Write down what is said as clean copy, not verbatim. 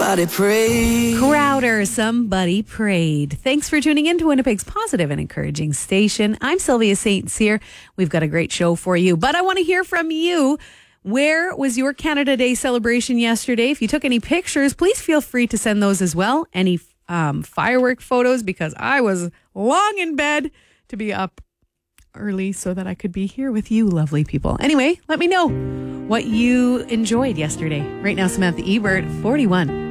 Somebody prayed. Crowder, Somebody Prayed. Thanks for tuning in to Winnipeg's positive and encouraging station. I'm Sylvia St. Cyr. We've got a great show for you, but I want to hear from you. Where was your Canada Day celebration yesterday? If you took any pictures, please feel free to send those as well. Any firework photos, because I was long in bed to be up early so that I could be here with you lovely people. Anyway, let me know what you enjoyed yesterday. Right now, Samantha Ebert, 41.